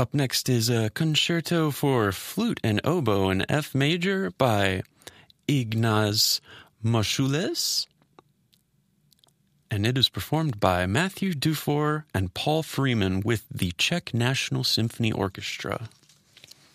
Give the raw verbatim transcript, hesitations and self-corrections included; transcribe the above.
Up next is a concerto for flute and oboe in F major by Ignaz Moscheles, and it is performed by Matthew Dufour and Paul Freeman with the Czech National Symphony Orchestra.